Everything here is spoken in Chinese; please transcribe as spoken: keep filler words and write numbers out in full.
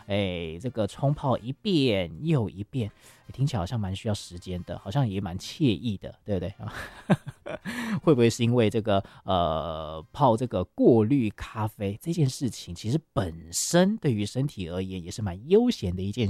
哎，这个冲泡一遍又一遍，听起来好像蛮需要时间的，好像也蛮惬意的，对不对？会不会是因为这个呃泡这个过滤咖啡这件事情，其实本身对于身体而言也是蛮悠闲的一件